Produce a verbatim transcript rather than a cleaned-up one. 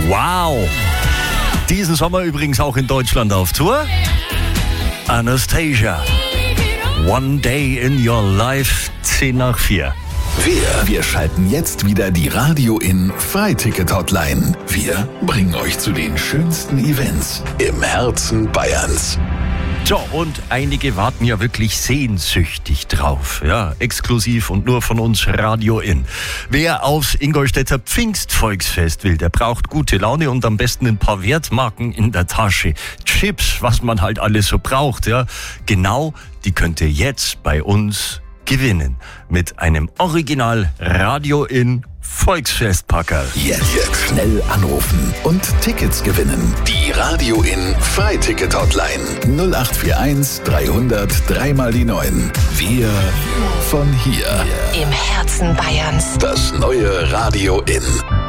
Wow! Diesen Sommer übrigens auch in Deutschland auf Tour. Anastasia. One Day in Your Life, zehn nach vier. Wir, wir schalten jetzt wieder die Radio in Freiticket-Hotline. Wir bringen euch zu den schönsten Events im Herzen Bayerns. So, und einige warten ja wirklich sehnsüchtig drauf. Ja, exklusiv und nur von uns Radio In. Wer aufs Ingolstädter Pfingstvolksfest will, der braucht gute Laune und am besten ein paar Wertmarken in der Tasche. Chips, was man halt alles so braucht, ja. Genau, die könnt ihr jetzt bei uns gewinnen. Mit einem Original Radio In Volksfestpacker. Jetzt, jetzt schnell anrufen und Tickets gewinnen. Die Radio in Freiticket Hotline null acht vier eins dreihundert drei mal die neun. Wir von hier. Im Herzen Bayerns. Das neue Radio in.